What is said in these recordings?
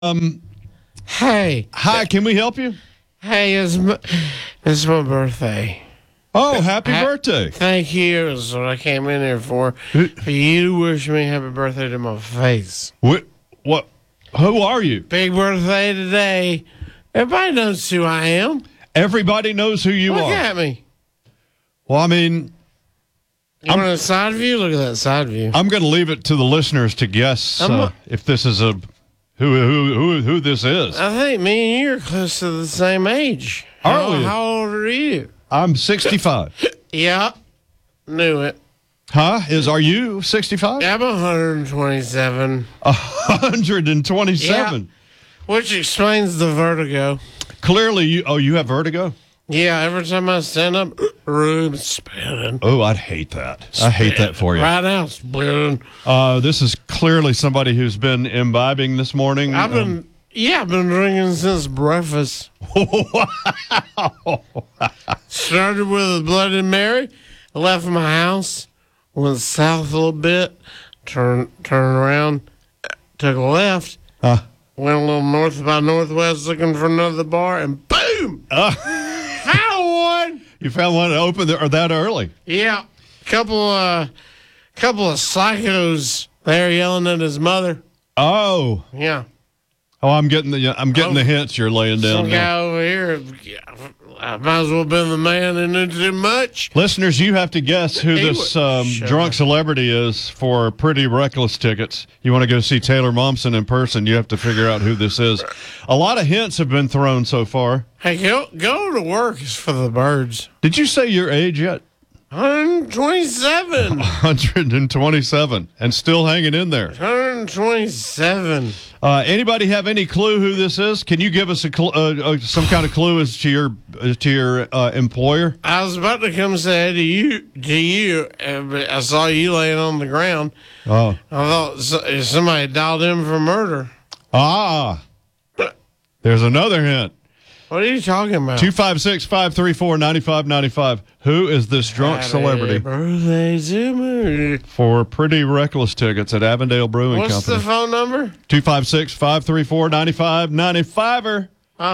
Hey. Hi, can we help you? Hey, it's my birthday. Oh, happy birthday. Thank you. That's what I came in here for. For you to wish me happy birthday to my face. What? Who are you? Big birthday today. Everybody knows who I am. Everybody knows who you Look are. at me. Well, I mean, You want a side view? Look at that side view. I'm going to leave it to the listeners to guess if this is who this is. I think me and you are close to the same age. Are we? How old are you? I'm 65. Yeah. Knew it. Huh? Are you 65? I'm 127. 127. Yeah. Which explains the vertigo. Clearly, you have vertigo? Yeah, every time I stand up, room's spinning. Oh, I'd hate that. I hate that for you. Right now, spinning. This is clearly somebody who's been imbibing this morning. I've been drinking since breakfast. Started with a Bloody Mary, left my house, went south a little bit, turned around, took a left, went a little north by northwest looking for another bar, and boom! Found one! You found one open that early? Yeah. Couple of psychos there yelling at his mother. Oh. Yeah. Oh, I'm getting the hints you're laying down Some there. guy over here, I might as well have been the man and knew too much. Listeners, you have to guess who this drunk celebrity is for Pretty Reckless tickets. You want to go see Taylor Momsen in person, you have to figure out who this is. A lot of hints have been thrown so far. Hey, go to work is for the birds. Did you say your age yet? 127. 127, and still hanging in there. 127. Anybody have any clue who this is? Can you give us some kind of clue as to your employer? I was about to come say to you, but I saw you laying on the ground. Oh. I thought somebody dialed in for murder. Ah. There's another hint. What are you talking about? 256-534-9595. Who is this drunk celebrity? Birthday to me. For Pretty Reckless tickets at Avondale Brewing What's Company. the phone number? 256-534-9595.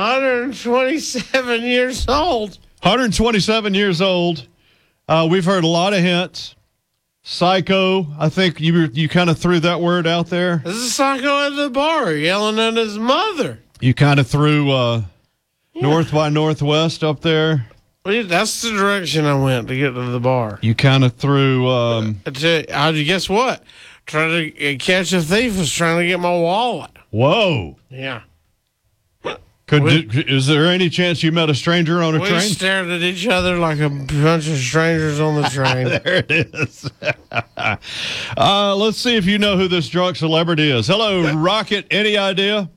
127 years old. 127 years old. We've heard a lot of hints. Psycho. I think you kind of threw that word out there. This is Psycho at the bar yelling at his mother. You kind of threw north by northwest up there. Well, that's the direction I went to get to the bar. You kind of threw. Guess what? Trying to catch a thief was trying to get my wallet. Whoa. Yeah. Is there any chance you met a stranger on a train? We stared at each other like a bunch of strangers on the train. There it is. Let's see if you know who this drunk celebrity is. Hello, Rocket. Any idea?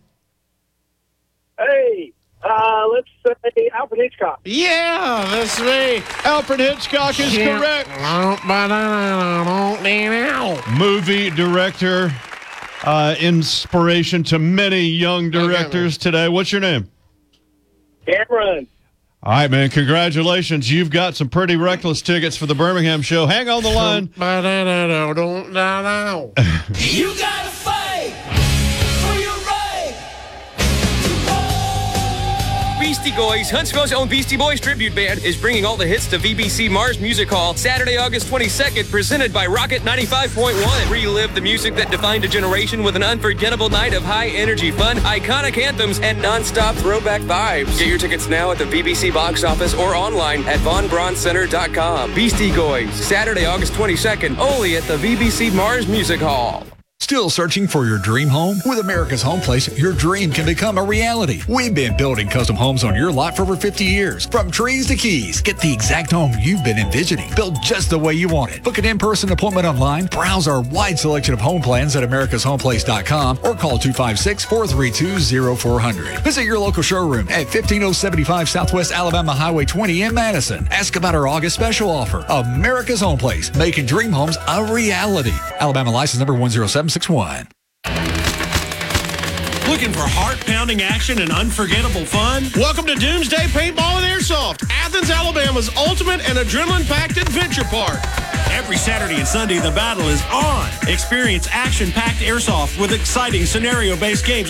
Hey, let's say Alfred Hitchcock. Yeah, that's me. Alfred Hitchcock is correct. Movie director, inspiration to many young directors today. What's your name? Cameron. All right, man. Congratulations. You've got some Pretty Reckless tickets for the Birmingham show. Hang on the line. You gotta fight for your right. Beastie Boys, Huntsville's own Beastie Boys tribute band, is bringing all the hits to VBC Mars Music Hall Saturday, August 22nd, presented by Rocket 95.1. Relive the music that defined a generation with an unforgettable night of high-energy fun, iconic anthems, and non-stop throwback vibes. Get your tickets now at the VBC box office or online at VonBraunCenter.com. Beastie Boys, Saturday, August 22nd, only at the VBC Mars Music Hall. Still searching for your dream home? With America's Home Place, your dream can become a reality. We've been building custom homes on your lot for over 50 years. From trees to keys, get the exact home you've been envisioning, built just the way you want it. Book an in-person appointment online, browse our wide selection of home plans at americashomeplace.com, or call 256-432-0400. Visit your local showroom at 15075 Southwest Alabama Highway 20 in Madison. Ask about our August special offer. America's Home Place, making dream homes a reality. Alabama license number 10761. Looking for heart-pounding action and unforgettable fun? Welcome to Doomsday Paintball and Airsoft, Athens, Alabama's ultimate and adrenaline-packed adventure park. Every Saturday and Sunday, the battle is on. Experience action-packed airsoft with exciting scenario-based games